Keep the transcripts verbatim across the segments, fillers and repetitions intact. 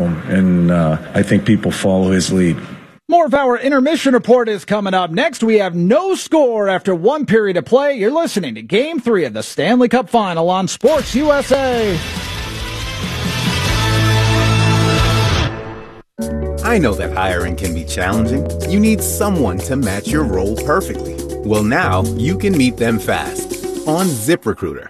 home, and uh, I think people follow his lead. More of our intermission report is coming up next. We have no score after one period of play. You're listening to Game three of the Stanley Cup Final on Sports U S A. I know that hiring can be challenging. You need someone to match your role perfectly. Well, now you can meet them fast on ZipRecruiter.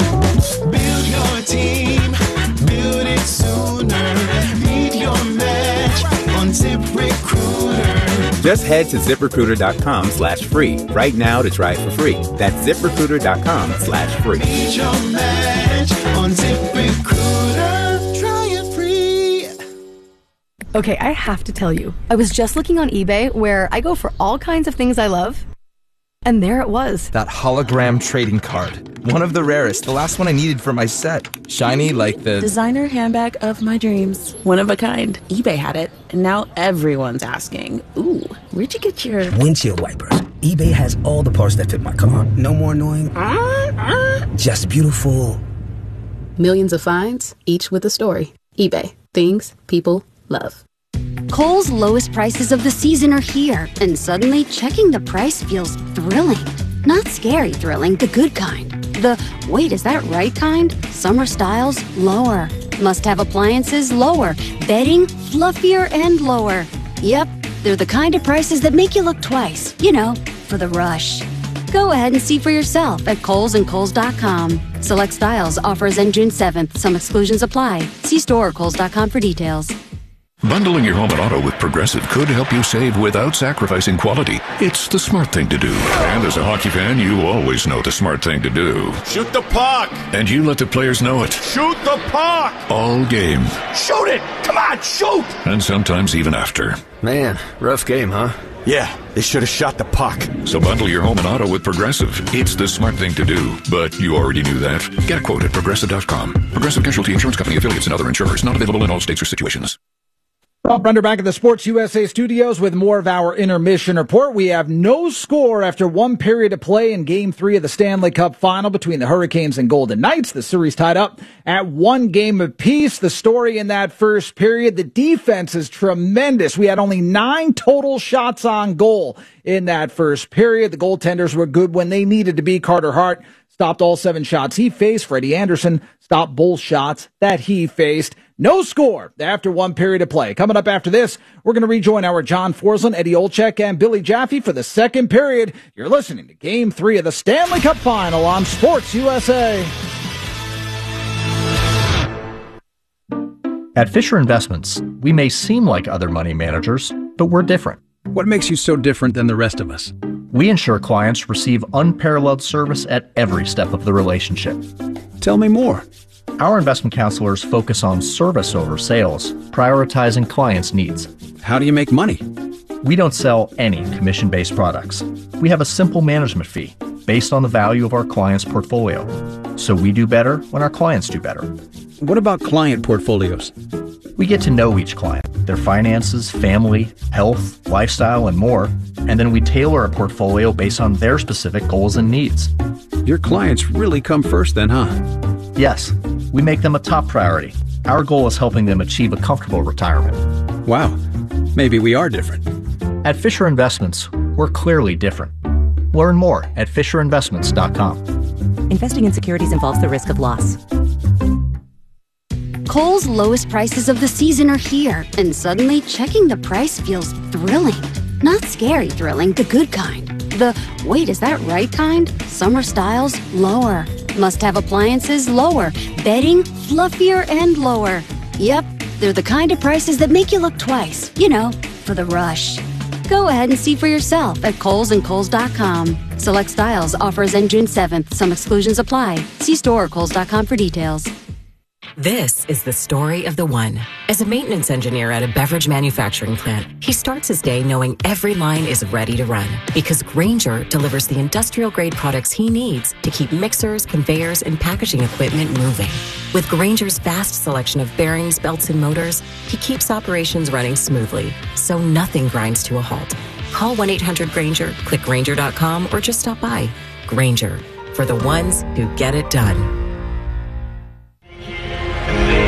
Build your team, build it sooner. Meet your match on ZipRecruiter. Just head to ZipRecruiter.com slash free right now to try it for free. That's ZipRecruiter.com slash free. Meet your match on ZipRecruiter. Try it free. Okay, I have to tell you, I was just looking on eBay where I go for all kinds of things I love. And there it was. That hologram trading card. One of the rarest. The last one I needed for my set. Shiny like the... designer handbag of my dreams. One of a kind. eBay had it, and now everyone's asking, ooh, where'd you get your... windshield wipers. eBay has all the parts that fit my car. No more annoying... just beautiful. Millions of finds, each with a story. eBay. Things people love. Kohl's lowest prices of the season are here, and suddenly checking the price feels thrilling. Not scary thrilling, the good kind. The, wait, is that right kind? Summer styles, lower. Must-have appliances, lower. Bedding, fluffier and lower. Yep, they're the kind of prices that make you look twice. You know, for the rush. Go ahead and see for yourself at Kohl's and Kohl's dot com. Select styles, offers end June seventh. Some exclusions apply. See store or Kohl's dot com for details. Bundling your home and auto with Progressive could help you save without sacrificing quality. It's the smart thing to do. And as a hockey fan, you always know the smart thing to do. Shoot the puck! And you let the players know it. Shoot the puck! All game. Shoot it! Come on, shoot! And sometimes even after. Man, rough game, huh? Yeah, they should have shot the puck. So bundle your home and auto with Progressive. It's the smart thing to do. But you already knew that. Get a quote at Progressive dot com. Progressive Casualty Insurance Company affiliates and other insurers. Not available in all states or situations. Rob Brender back at the Sports U S A studios with more of our intermission report. We have no score after one period of play in Game three of the Stanley Cup Final between the Hurricanes and Golden Knights. The series tied up at one game apiece. The story in that first period, the defense is tremendous. We had only nine total shots on goal in that first period. The goaltenders were good when they needed to be. Carter Hart stopped all seven shots he faced. Freddie Anderson stopped both shots that he faced. No score after one period of play. Coming up after this, we're going to rejoin our John Forslund, Eddie Olczyk, and Billy Jaffe for the second period. You're listening to Game three of the Stanley Cup Final on Sports U S A. At Fisher Investments, we may seem like other money managers, but we're different. What makes you so different than the rest of us? We ensure clients receive unparalleled service at every step of the relationship. Tell me more. Our investment counselors focus on service over sales, prioritizing clients' needs. How do you make money? We don't sell any commission-based products. We have a simple management fee based on the value of our client's portfolio. So we do better when our clients do better. What about client portfolios? We get to know each client, their finances, family, health, lifestyle, and more, and then we tailor a portfolio based on their specific goals and needs. Your clients really come first then, huh? Yes, we make them a top priority. Our goal is helping them achieve a comfortable retirement. Wow, maybe we are different. At Fisher Investments, we're clearly different. Learn more at Fisher Investments dot com. Investing in securities involves the risk of loss. Kohl's lowest prices of the season are here, and suddenly checking the price feels thrilling. Not scary thrilling, the good kind. The, wait, is that right kind? Summer styles, lower. Must-have appliances, lower. Bedding, fluffier and lower. Yep, they're the kind of prices that make you look twice. You know, for the rush. Go ahead and see for yourself at Kohl's and Kohl's dot com. Select styles, offers end June seventh. Some exclusions apply. See store or Kohl's dot com for details. This is the story of the one. As a maintenance engineer at a beverage manufacturing plant, he starts his day knowing every line is ready to run because Grainger delivers the industrial-grade products he needs to keep mixers, conveyors, and packaging equipment moving. With Grainger's vast selection of bearings, belts, and motors, he keeps operations running smoothly, so nothing grinds to a halt. Call one eight hundred Grainger, click Grainger dot com, or just stop by. Grainger, for the ones who get it done.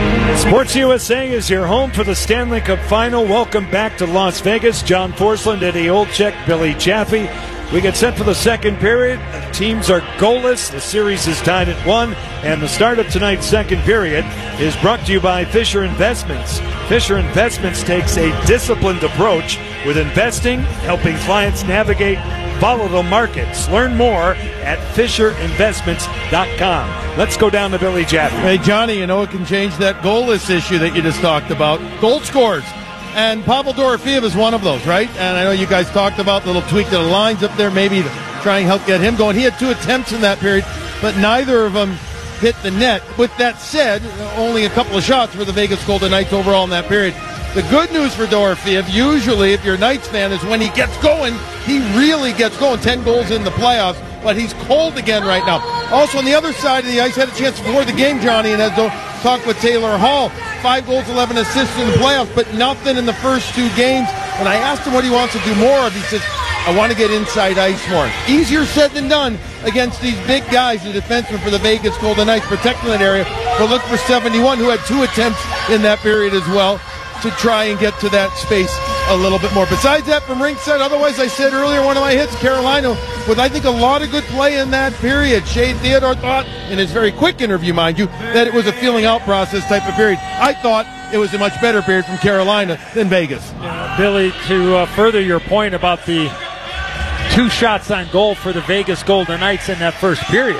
Sports U S A is your home for the Stanley Cup Final. Welcome back to Las Vegas. John Forsland, Eddie Olczyk, Billy Chaffee. We get set for the second period. The teams are goalless. The series is tied at one. And the start of tonight's second period is brought to you by Fisher Investments. Fisher Investments takes a disciplined approach with investing, helping clients navigate volatile markets. Learn more at fisher investments dot com. Let's go down to Billy Chaffee. Hey, Johnny, you know it can change that goalless issue that you just talked about. Goal scores. And Pavel Dorofeev is one of those, right? And I know you guys talked about the little tweak to the lines up there, maybe to try and help get him going. He had two attempts in that period, but neither of them hit the net. With that said, only a couple of shots for the Vegas Golden Knights overall in that period. The good news for Dorofeev, usually if you're a Knights fan, is when he gets going, he really gets going. Ten goals in the playoffs, but he's cold again right now. Also, on the other side of the ice, had a chance before the game, Johnny, and had to talk with Taylor Hall. Five goals, eleven assists in the playoffs, but nothing in the first two games. When I asked him what he wants to do more of, he says, I want to get inside ice more. Easier said than done against these big guys, the defensemen for the Vegas Golden Knights, protecting that area. But look for seventy-one, who had two attempts in that period as well, to try and get to that space a little bit more. Besides that, from ringside, otherwise, I said earlier, one of my hits, Carolina, with I think a lot of good play in that period. Shea Theodore thought, in his very quick interview, mind you, that it was a feeling out process type of period. I thought it was a much better period from Carolina than Vegas. Yeah, Billy, to uh, further your point about the two shots on goal for the Vegas Golden Knights in that first period,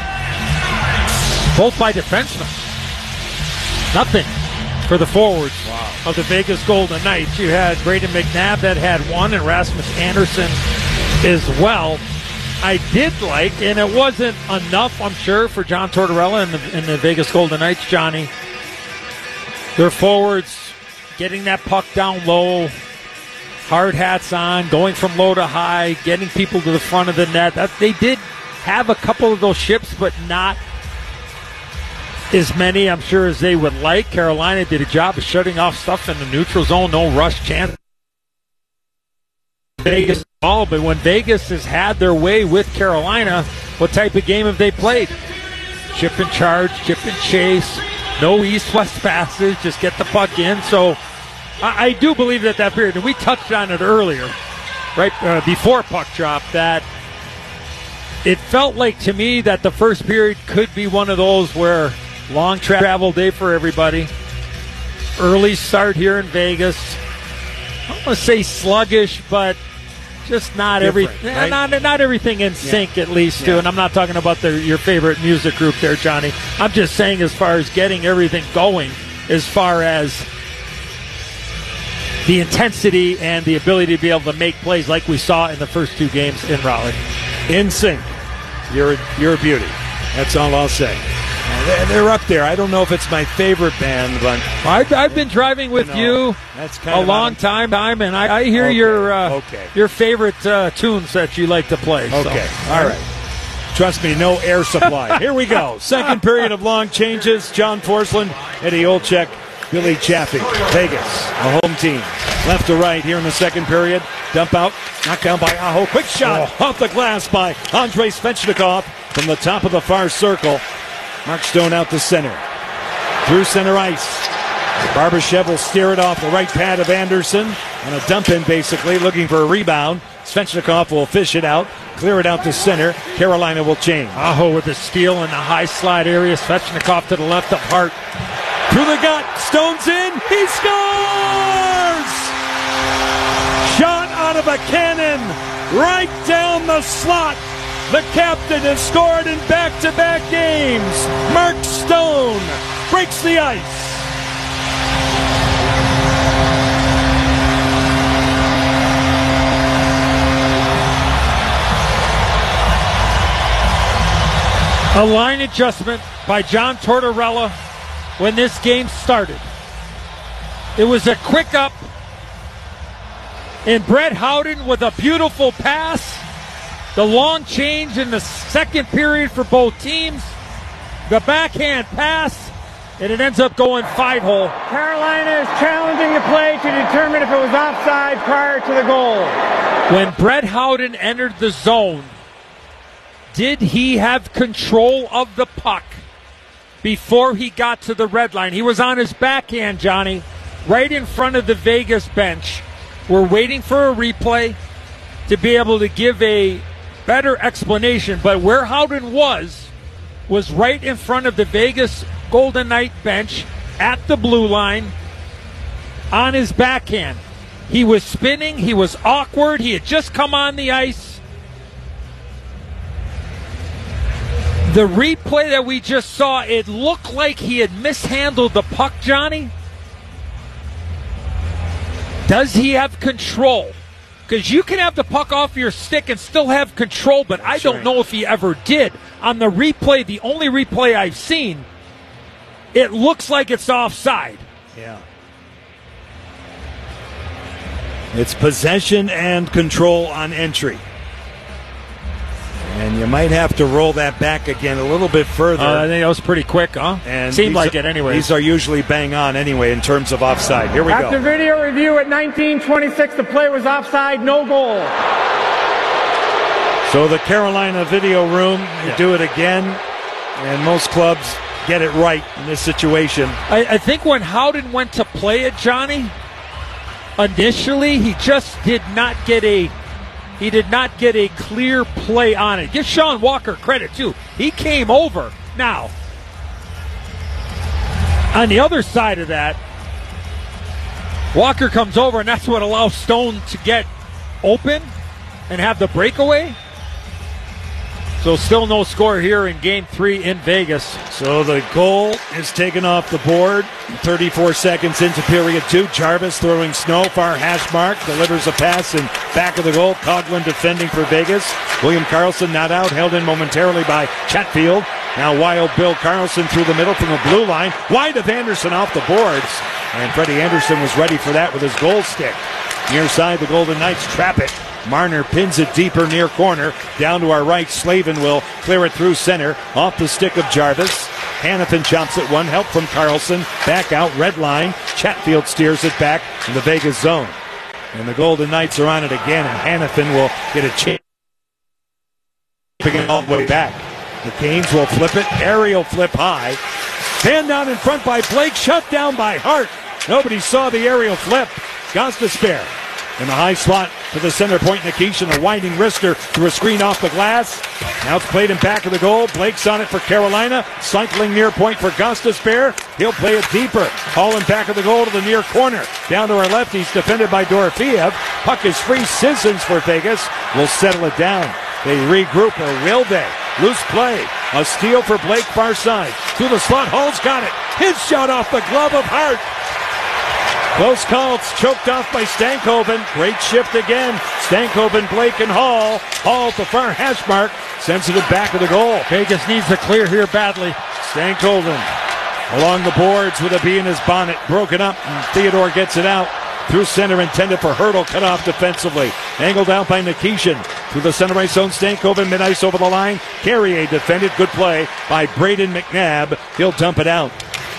both by defensemen. Nothing for the forwards wow. of the Vegas Golden Knights. You had Braden McNabb that had one, and Rasmus Anderson as well. I did like, and it wasn't enough, I'm sure, for John Tortorella and the, and the Vegas Golden Knights, Johnny. Their forwards getting that puck down low, hard hats on, going from low to high, getting people to the front of the net. That, they did have a couple of those ships, but not as many, I'm sure, as they would like. Carolina did a job of shutting off stuff in the neutral zone, no rush chance. Vegas all, but when Vegas has had their way with Carolina, what type of game have they played? Chip and charge, chip and chase, no east-west passes, just get the puck in. So I, I do believe that that period, and we touched on it earlier, right uh, before puck drop, that it felt like to me that the first period could be one of those where long travel day for everybody. Early start here in Vegas. I don't want to say sluggish, but just not everything. Right? Not, not everything in sync, yeah. at least, too. Yeah. And I'm not talking about the, your favorite music group there, Johnny. I'm just saying as far as getting everything going, as far as the intensity and the ability to be able to make plays like we saw in the first two games in Raleigh. In sync. You're, you're a beauty. That's all I'll say. They're up there. I don't know if it's my favorite band, but I've, I've been driving with you, know, you that's kind a long time, time, and I, I hear okay. your uh, okay. your favorite uh, tunes that you like to play. Okay, so. all right. Trust me, no air supply. Here we go. Second period of long changes. John Forsland, Eddie Olczyk, Billy Chaffee. Vegas, a home team. Left to right here in the second period. Dump out, knocked down by Aho. Quick shot oh. off the glass by Andrei Svechnikov from the top of the far circle. Mark Stone out to center. Through center ice. Barbashev will steer it off the right pad of Anderson. On a dump in, basically, looking for a rebound. Svechnikov will fish it out. Clear it out to center. Carolina will change. Aho with the steal in the high slide area. Svechnikov to the left of Hart. Through the gut. Stone's in. He scores! Shot out of a cannon. Right down the slot. The captain has scored in back-to-back games. Mark Stone breaks the ice. A line adjustment by John Tortorella when this game started. It was a quick up, and Brett Howden with a beautiful pass. The long change in the second period for both teams. The backhand pass, and it ends up going five-hole. Carolina is challenging the play to determine if it was offside prior to the goal. When Brett Howden entered the zone, did he have control of the puck before he got to the red line. He was on his backhand, Johnny, right in front of the Vegas bench. We're waiting for a replay to be able to give a better explanation. But where Howden was, was right in front of the Vegas Golden Knight bench at the blue line on his backhand. He was spinning. He was awkward. He had just come on the ice. The replay that we just saw, it looked like he had mishandled the puck, Johnny. Does he have control? Because you can have the puck off your stick and still have control, but I don't know if he ever did. On the replay, the only replay I've seen, it looks like it's offside. Yeah. It's possession and control on entry. And you might have to roll that back again a little bit further. Uh, I think that was pretty quick, huh? And Seemed like are, it anyway. These are usually bang on anyway in terms of offside. Here we After go. After video review at nineteen twenty-six, the play was offside, no goal. So the Carolina video room, you yeah. do it again, and most clubs get it right in this situation. I, I think when Howden went to play it, Johnny, initially he just did not get a he did not get a clear play on it. Give Sean Walker credit too. He came over. Now, on the other side of that, Walker comes over, and that's what allows Stone to get open and have the breakaway. So still no score here in game three in Vegas. So the goal is taken off the board. thirty-four seconds into period two. Jarvis throwing snow, far hash mark, delivers a pass in back of the goal. Coughlin defending for Vegas. William Karlsson not out, held in momentarily by Chatfield. Now wild Bill Karlsson through the middle from the blue line. Wide of Anderson off the boards. And Freddie Anderson was ready for that with his goal stick. Near side, the Golden Knights trap it. Marner pins it deeper near corner. Down to our right, Slavin will clear it through center. Off the stick of Jarvis. Hanifin chops it one. Help from Karlsson. Back out, red line. Chatfield steers it back in the Vegas zone. And the Golden Knights are on it again, and Hanifin will get a chance. Picking it all the way back. The Canes will flip it. Aerial flip high. Stand down in front by Blake. Shut down by Hart. Nobody saw the aerial flip. Gostisbehere in the high slot to the center point. Nikishin, a winding wrister through a screen off the glass. Now it's played in back of the goal. Blake's on it for Carolina. Cycling near point for Gostisbehere. He'll play it deeper. All in back of the goal to the near corner. Down to our left. He's defended by Dorofeev. Puck is free. Sissons for Vegas will settle it down. They regroup, or will they? Loose play. A steal for Blake, far side. To the slot. Hall's got it. His shot off the glove of Hart. Close call. It's choked off by Stankoven. Great shift again. Stankoven, Blake, and Hall. Hall at the far hash mark. Sends it to the back of the goal. Vegas needs to clear here badly. Stankoven along the boards with a bee in his bonnet. Broken up, and Theodore gets it out. Through center, intended for Hurdle, cut off defensively. Angled out by Nikishin. Through the center ice zone, Stankoven, mid-ice over the line. Carrier defended, good play by Braden McNabb. He'll dump it out.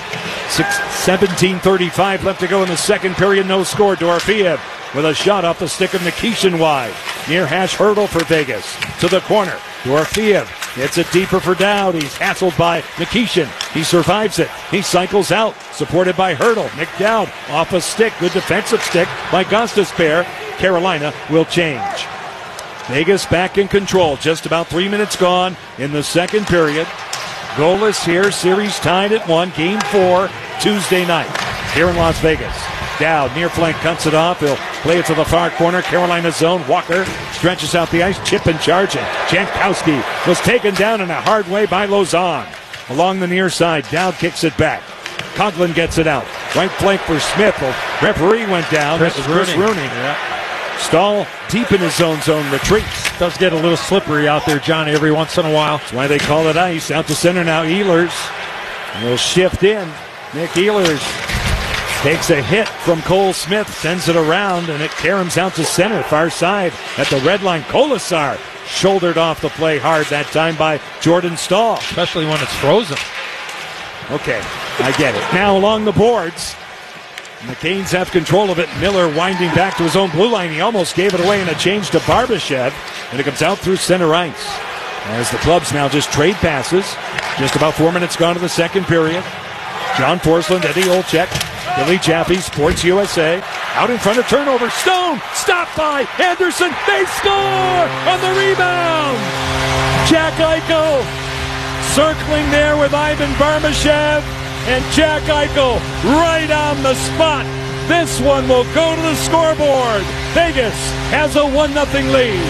seventeen thirty-five left to go in the second period, no score. Dorofeev with a shot off the stick of Nikishin wide. Near hash Hurdle for Vegas. To the corner, Dorofeev gets it deeper for Dowd. He's hassled by Nikishin. He survives it. He cycles out, supported by Hurdle. Nick Dowd off a stick. Good defensive stick by Gostisbehere. Carolina will change. Vegas back in control. Just about three minutes gone in the second period. Goalless here. Series tied at one. Game four, Tuesday night here in Las Vegas. Dowd, near flank, cuts it off. He'll play it to the far corner. Carolina zone. Walker stretches out the ice. Chip and charging. Jankowski was taken down in a hard way by Lauzon. Along the near side, Dowd kicks it back. Coughlin gets it out. Right flank for Smith. The referee went down. Chris, that was Chris Rooney. Rooney. Yeah. Stahl deep in his own zone, retreats. Does get a little slippery out there, Johnny, every once in a while. That's why they call it ice. Out to center now, Ehlers. Will shift in. Nick Ehlers takes a hit from Cole Smith, sends it around, and it caroms out to center, far side at the red line. Kolasar shouldered off the play hard that time by Jordan Stahl. Especially when it's frozen. Okay, I get it. Now along the boards, the Canes have control of it. Miller winding back to his own blue line. He almost gave it away in a change to Barbashev, and it comes out through center ice. As the clubs now just trade passes. Just about four minutes gone to the second period. John Forsland, Eddie Olczyk, Billy Jaffe, Sports U S A. Out in front of turnover. Stone stopped by Anderson. They score on the rebound. Jack Eichel circling there with Ivan Barbashev. And Jack Eichel right on the spot. This one will go to the scoreboard. Vegas has a one nothing lead.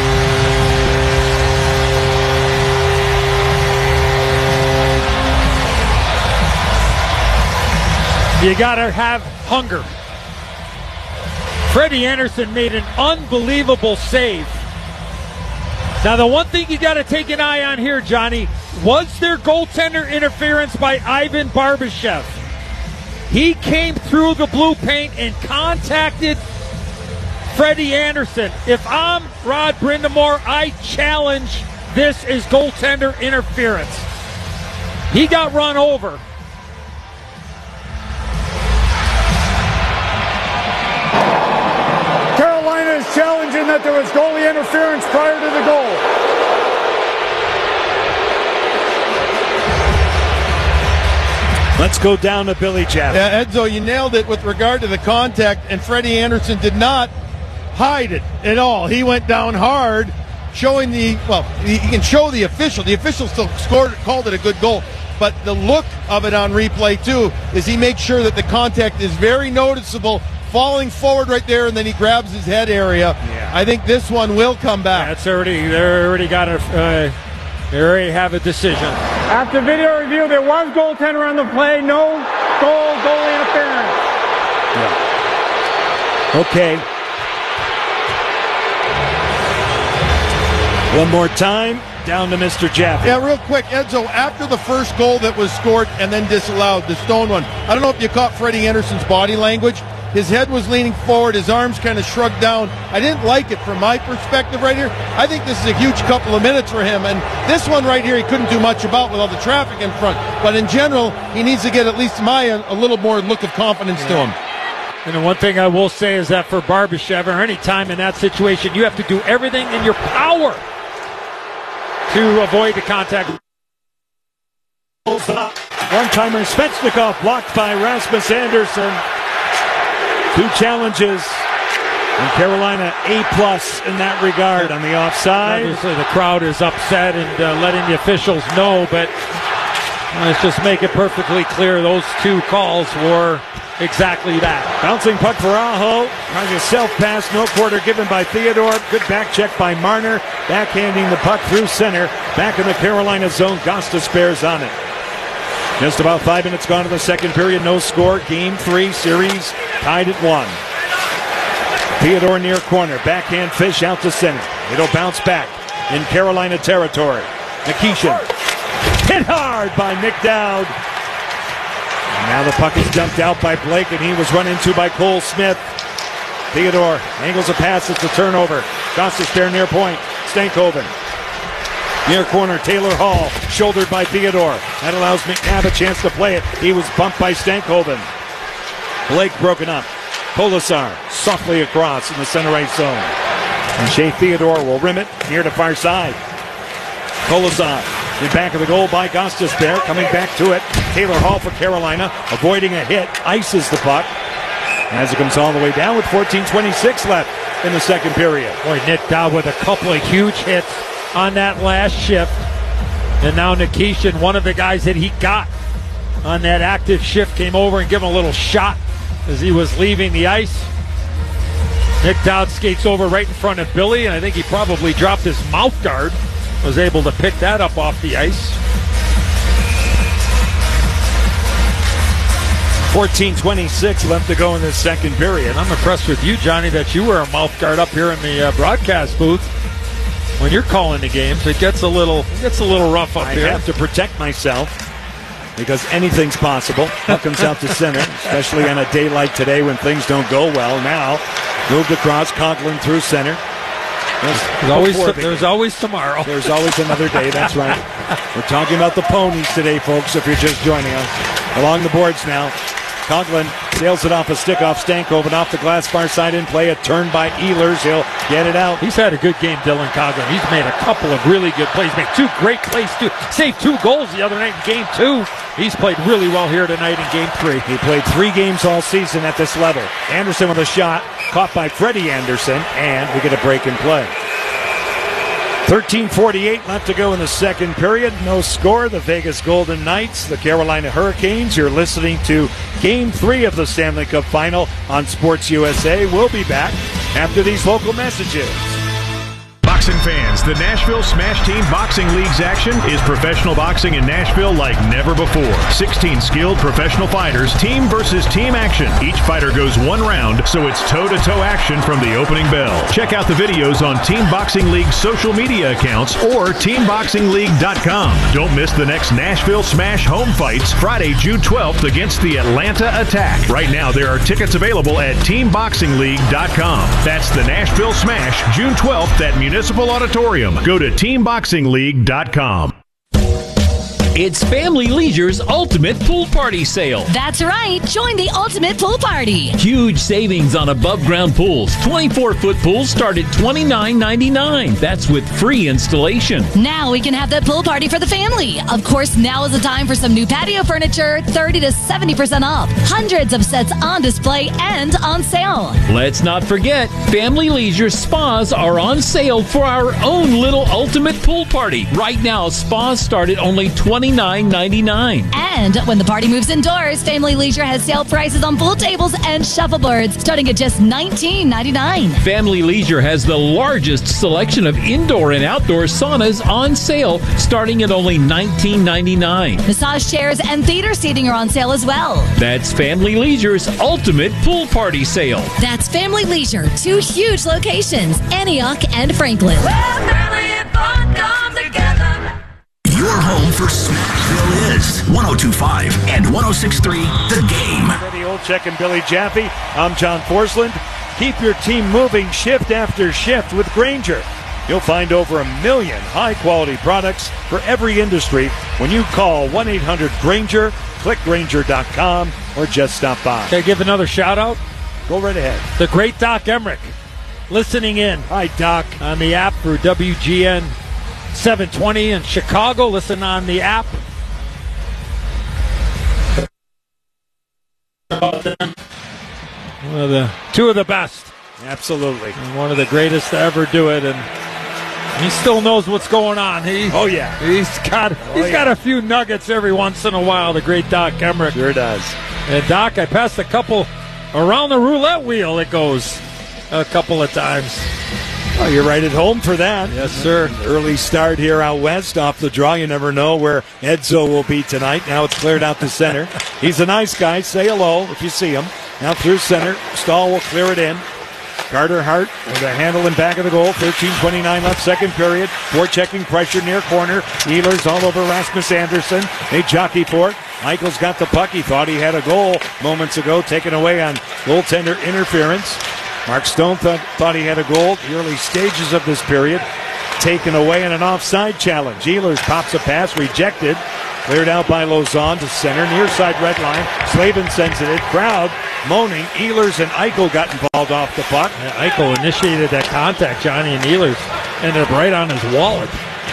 You gotta have hunger. Freddie Anderson made an unbelievable save. Now, the one thing you gotta take an eye on here, Johnny, was there goaltender interference by Ivan Barbashev? He came through the blue paint and contacted Freddie Anderson. If I'm Rod Brindamore, I challenge this is goaltender interference. He got run over. Carolina is challenging that there was goalie interference prior to the goal. Let's go down to Billy Jaffe. Yeah, Edzo, you nailed it with regard to the contact, and Freddie Anderson did not hide it at all. He went down hard, showing the, well, he can show the official. The official still scored, called it a good goal. But the look of it on replay, too, is he makes sure that the contact is very noticeable, falling forward right there, and then he grabs his head area. Yeah. I think this one will come back. That's already, they already got a, uh, they already have a decision. After video review, there was goaltender on the play. No goal, goalie interference. Yeah. Okay. One more time, down to Mister Jaffe. Yeah, real quick, Edzo, after the first goal that was scored and then disallowed, the Stone one, I don't know if you caught Freddie Anderson's body language. His head was leaning forward, his arms kind of shrugged down. I didn't like it from my perspective right here. I think this is a huge couple of minutes for him, and this one right here he couldn't do much about with all the traffic in front. But in general, he needs to get at least my a little more look of confidence yeah. to him. And the one thing I will say is that for Barbashev, or any time in that situation, you have to do everything in your power to avoid the contact. One-timer Svechnikov blocked by Rasmus Anderson. Two challenges. And Carolina A-plus in that regard on the offside. Obviously the crowd is upset and uh, letting the officials know, but let's just make it perfectly clear those two calls were exactly that. Bouncing puck for Aho. Trying a self-pass, no quarter given by Theodore. Good back check by Marner. Backhanding the puck through center. Back in the Carolina zone. Gostis bears on it. Just about five minutes gone to the second period. No score. Game three. Series tied at one. Theodore near corner. Backhand fish out to center. It'll bounce back in Carolina territory. Nikishin hit hard by Nick Dowd. And now the puck is dumped out by Blake, and he was run into by Cole Smith. Theodore angles a pass. It's a turnover. Gostis there near point. Stankoven. Near corner, Taylor Hall, shouldered by Theodore. That allows McNabb a chance to play it. He was bumped by Stankoven. Blake broken up. Kolasar softly across in the center right zone. And Shea Theodore will rim it near to far side. Kolasar in back of the goal by Gostis there, coming back to it. Taylor Hall for Carolina, avoiding a hit, ices the puck. As it comes all the way down with fourteen twenty-six left in the second period. Boy, Nick Dowd with a couple of huge hits on that last shift. And now Nikishin, one of the guys that he got on that active shift, came over and gave him a little shot as he was leaving the ice. Nick Dowd skates over right in front of Billy, and I think he probably dropped his mouth guard. Was able to pick that up off the ice. fourteen twenty-six left to go in this second period. I'm impressed with you, Johnny, that you wear a mouth guard up here in the uh, broadcast booth. When you're calling the games, it gets a little it gets a little rough up I here. I have to protect myself because anything's possible. Puck comes out to center, especially on a day like today when things don't go well. Now, moved across, Conklin through center. There's always, the there's always tomorrow. There's always another day, that's right. We're talking about the ponies today, folks, if you're just joining us. Along the boards now, Conklin Sails it off a stick off Stankoven, off the glass bar side in play. A turn by Ehlers. He'll get it out. He's had a good game, Dylan Coghlan. He's made a couple of really good plays. Made two great plays, too. Saved two goals the other night in game two. He's played really well here tonight in game three. He played three games all season at this level. Anderson with a shot, caught by Freddie Anderson, and we get a break in play. thirteen forty-eight left to go in the second period. No score. The Vegas Golden Knights, the Carolina Hurricanes. You're listening to Game three of the Stanley Cup Final on Sports U S A. We'll be back after these local messages. Boxing fans, the Nashville Smash Team Boxing League's action is professional boxing in Nashville like never before. sixteen skilled professional fighters, team versus team action. Each fighter goes one round, so it's toe-to-toe action from the opening bell. Check out the videos on Team Boxing League's social media accounts or team boxing league dot com. Don't miss the next Nashville Smash home fights Friday, June twelfth against the Atlanta Attack. Right now, there are tickets available at team boxing league dot com. That's the Nashville Smash, June twelfth at Municipal Auditorium. Go to team boxing league dot com. It's Family Leisure's Ultimate Pool Party Sale. That's right. Join the Ultimate Pool Party. Huge savings on above-ground pools. twenty-four foot pools start at twenty-nine ninety-nine. That's with free installation. Now we can have that pool party for the family. Of course, now is the time for some new patio furniture, thirty to seventy percent off. Hundreds of sets on display and on sale. Let's not forget, Family Leisure spas are on sale for our own little Ultimate Pool Party. Right now, spas start at only twenty-nine ninety-nine. And when the party moves indoors, Family Leisure has sale prices on pool tables and shuffleboards starting at just nineteen ninety-nine. Family Leisure has the largest selection of indoor and outdoor saunas on sale starting at only nineteen ninety-nine. Massage chairs and theater seating are on sale as well. That's Family Leisure's Ultimate Pool Party Sale. That's Family Leisure, two huge locations, Antioch and Franklin. Well, family and fun come together. Your home for Smashville is one oh two point five and one oh six point three The Game. Freddie Olczyk and Billy Jaffe. I'm John Forsland. Keep your team moving shift after shift with Grainger. You'll find over a million high-quality products for every industry when you call one eight hundred Grainger, click Grainger dot com, or just stop by. Can I give another shout-out? Go right ahead. The great Doc Emmerich listening in. Hi, Doc. On the app for W G N seven twenty in Chicago. Listen on the app. One of the two of the best. Absolutely. And one of the greatest to ever do it, and he still knows what's going on. He, oh yeah. He's got oh, he's yeah. got a few nuggets every once in a while, the great Doc Emmerich. Sure does. And Doc, I passed a couple around the roulette wheel, it goes a couple of times. Oh, you're right at home for that. Yes, sir. Early start here out west off the draw. You never know where Edzo will be tonight. Now it's cleared out to center. He's a nice guy. Say hello if you see him. Now through center. Stahl will clear it in. Carter Hart with a handle in back of the goal. thirteen twenty-nine left, second period. Four-checking pressure near corner. Ehlers all over Rasmus Anderson. They jockey for it. Eichel's got the puck. He thought he had a goal moments ago, taken away on goaltender interference. Mark Stone thought, thought he had a goal the early stages of this period. Taken away in an offside challenge. Ehlers pops a pass, rejected. Cleared out by Lauzon to center, near side red line. Slavin sends it in. Crowd moaning. Ehlers and Eichel got involved off the puck. Yeah, Eichel initiated that contact, Johnny, and Ehlers ended up right on his wallet.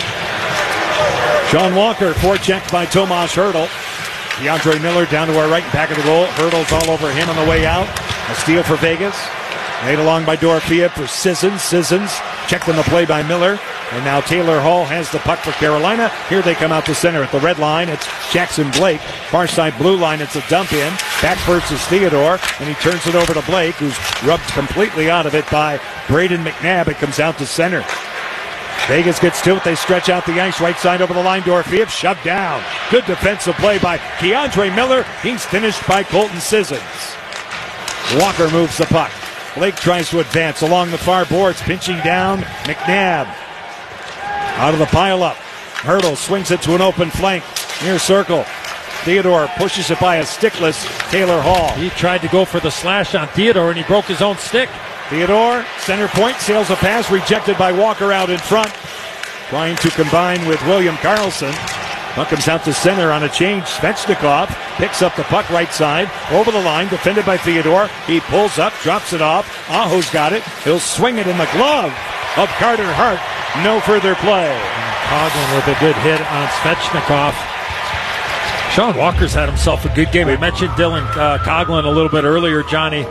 Sean Walker, forechecked by Tomas Hertl. DeAndre Miller down to our right, back of the goal. Hertl's all over him on the way out. A steal for Vegas. Made along by Dorofeev for Sissons. Sissons checked on the play by Miller. And now Taylor Hall has the puck for Carolina. Here they come out to center at the red line. It's Jackson Blake. Far side blue line, it's a dump in. Back first is Theodore. And he turns it over to Blake, who's rubbed completely out of it by Braden McNabb. It comes out to center. Vegas gets to it. They stretch out the ice. Right side over the line. Dorofeev shoved down. Good defensive play by DeAndre Miller. He's finished by Colton Sissons. Walker moves the puck. Blake tries to advance along the far boards, pinching down McNabb. Out of the pile-up. Hertl swings it to an open flank. Near circle. Theodore pushes it by a stickless Taylor Hall. He tried to go for the slash on Theodore, and he broke his own stick. Theodore, center point, sails a pass, rejected by Walker out in front. Trying to combine with William Karlsson. Puck comes out to center on a change. Svechnikov picks up the puck right side. Over the line, defended by Theodore. He pulls up, drops it off. Aho's got it. He'll swing it in the glove of Carter Hart. No further play. Coughlin with a good hit on Svechnikov. Sean Walker's had himself a good game. We mentioned Dylan uh, Coughlin a little bit earlier, Johnny.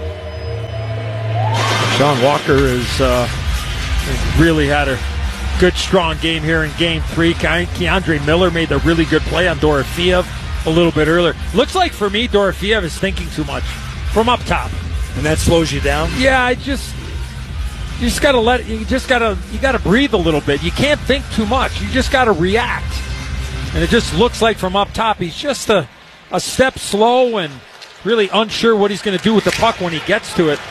Sean Walker has uh, really had a good, strong game here in Game three. Ke- Keandre Miller made a really good play on Dorofeev a little bit earlier. Looks like, for me, Dorofeev is thinking too much from up top. And that slows you down? Yeah, I just... You just gotta let you just gotta you gotta breathe a little bit. You can't think too much. You just gotta react. And it just looks like from up top he's just a, a step slow and really unsure what he's gonna do with the puck when he gets to it.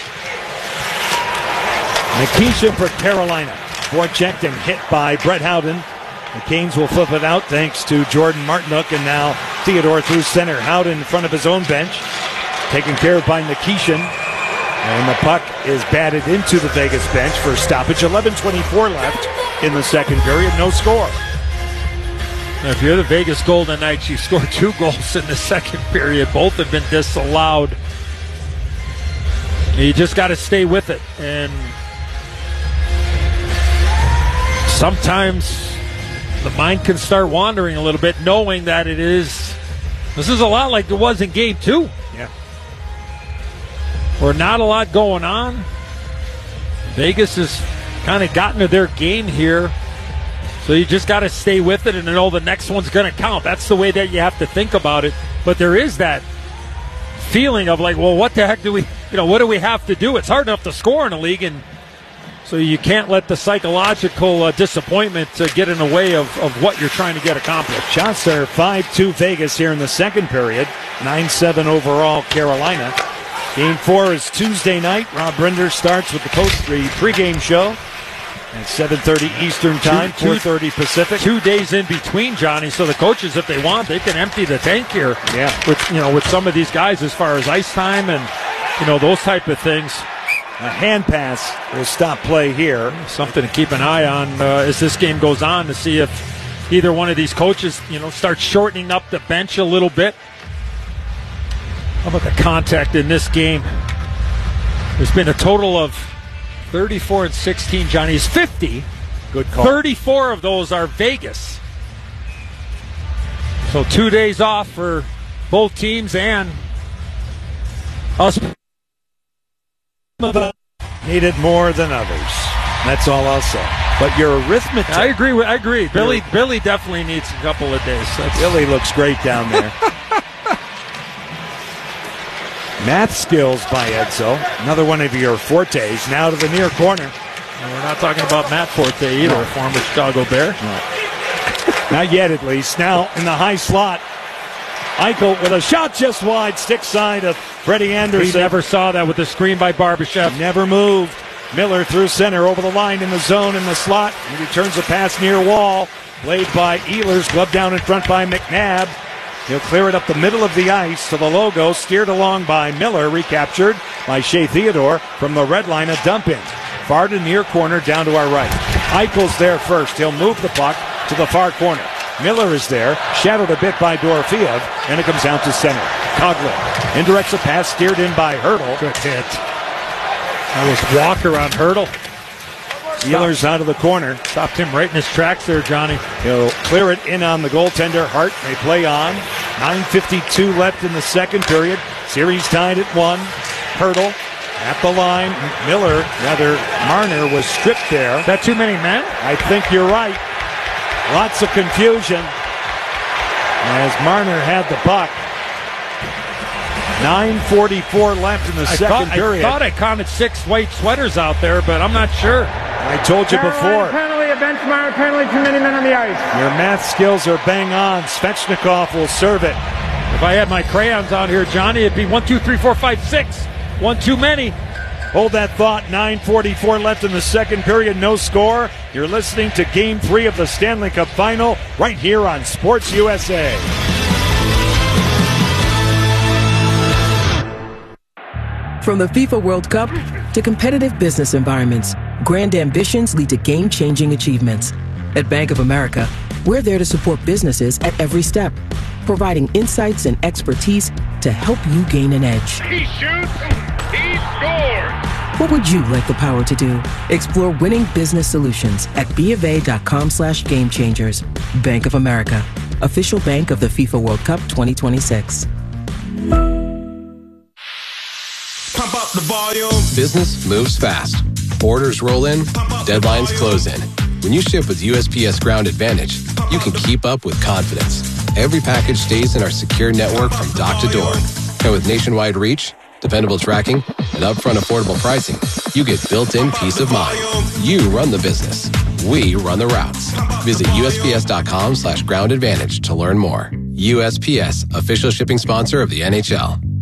Nikishin for Carolina. Forechecked and hit by Brett Howden. The Canes will flip it out thanks to Jordan Martinook, and now Theodore through center. Howden in front of his own bench. Taken care of by Nikishin. And the puck is batted into the Vegas bench for stoppage. eleven twenty-four left in the second period. No score. Now, if you're the Vegas Golden Knights, you scored two goals in the second period. Both have been disallowed. You just got to stay with it. And sometimes the mind can start wandering a little bit, knowing that it is, this is a lot like it was in game two. Yeah. Where not a lot going on. Vegas has kind of gotten to their game here. So you just got to stay with it and know the next one's going to count. That's the way that you have to think about it. But there is that feeling of like, well, what the heck do we, you know, what do we have to do? It's hard enough to score in a league, and so you can't let the psychological uh, disappointment uh, get in the way of, of what you're trying to get accomplished. Shots are five two Vegas here in the second period. nine seven overall Carolina. Game four is Tuesday night. Rob Brender starts with the post the pregame show at seven thirty Eastern time, four thirty Pacific. Two days in between, Johnny. So the coaches, if they want, they can empty the tank here. Yeah. With you know, with some of these guys as far as ice time and you know those type of things. A hand pass will stop play here. Something to keep an eye on uh, as this game goes on to see if either one of these coaches, you know, starts shortening up the bench a little bit. How about the contact in this game? There's been a total of thirty-four and sixteen. Johnny's fifty. Good call. thirty-four of those are Vegas. So two days off for both teams and us. Needed more than others. That's all I'll say. But your arithmetic. I agree. With, I agree. Billy. Billy definitely needs a couple of days. That's, Billy looks great down there. Math skills by Edsel. Another one of your fortes. Now to the near corner. And we're not talking about Matt Forte either, no. Former Chicago Bear. No. Not yet, at least. Now in the high slot. Eichel with a shot just wide, stick side of Freddie Anderson. He never saw that with the screen by Barbashev. Never moved. Miller through center, over the line in the zone in the slot. He returns a pass near wall. Played by Ehlers, gloved down in front by McNabb. He'll clear it up the middle of the ice to the logo, steered along by Miller, recaptured by Shea Theodore from the red line, a dump in. Far to near corner, down to our right. Eichel's there first. He'll move the puck to the far corner. Miller is there, shadowed a bit by Dorofeev, and it comes out to center. Coughlin indirects a pass, steered in by Hurdle. Good hit. That was Walker on Hurdle. Ehlers out of the corner. Stopped him right in his tracks there, Johnny. He'll clear it in on the goaltender. Hart may play on. nine fifty-two left in the second period. Series tied at one. Hurdle at the line. Miller, rather, Marner was stripped there. Is that too many men? I think you're right. Lots of confusion as Marner had the puck. nine forty-four left in the I second thought, period. I thought I counted six white sweaters out there, but I'm not sure. I told you before. Penalty, a bench mark penalty, too many men on the ice. Your math skills are bang on. Svechnikov will serve it. If I had my crayons out here, Johnny, it'd be one, two, three, four, five, six. One too many. Hold that thought. nine forty-four left in the second period. No score. You're listening to Game three of the Stanley Cup Final right here on Sports U S A. From the FIFA World Cup to competitive business environments, grand ambitions lead to game-changing achievements. At Bank of America, We're there to support businesses at every step, providing insights and expertise to help you gain an edge. He shoots, he scores! What would you like the power to do? Explore winning business solutions at BofA.com slash game changers. Bank of America, official bank of the FIFA World Cup twenty twenty-six. Pump up the volume. Business moves fast. Orders roll in, deadlines close in. When you ship with U S P S Ground Advantage, you can keep up with confidence. Every package stays in our secure network from dock to door. And with nationwide reach, dependable tracking, and upfront affordable pricing, you get built-in peace of mind. You run the business. We run the routes. Visit USPS.com slash ground advantage to learn more. U S P S, official shipping sponsor of the N H L.